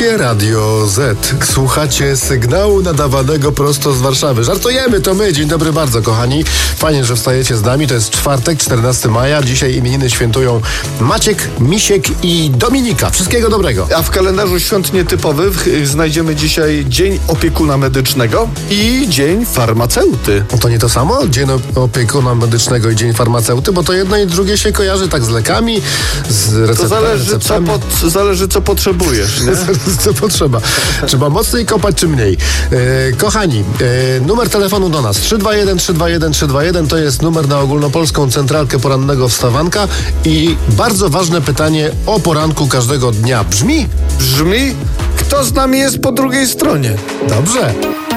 Polskie Radio Z. Słuchacie sygnału nadawanego prosto z Warszawy. Żartujemy, to my. Dzień dobry bardzo, kochani. Fajnie, że wstajecie z nami. To jest czwartek, 14 maja. Dzisiaj imieniny świętują Maciek, Misiek i Dominika. Wszystkiego dobrego. A w kalendarzu świąt nietypowych znajdziemy dzisiaj Dzień Opiekuna Medycznego i Dzień Farmaceuty. To nie to samo? Dzień Opiekuna Medycznego i Dzień Farmaceuty? Bo to jedno i drugie się kojarzy tak z lekami, z receptami. To zależy co potrzebujesz, nie? Co potrzeba. Trzeba mocniej kopać czy mniej. Kochani, numer telefonu do nas 321 to jest numer na ogólnopolską centralkę porannego wstawanka i bardzo ważne pytanie o poranku każdego dnia brzmi? Brzmi? Kto z nami jest po drugiej stronie? Dobrze.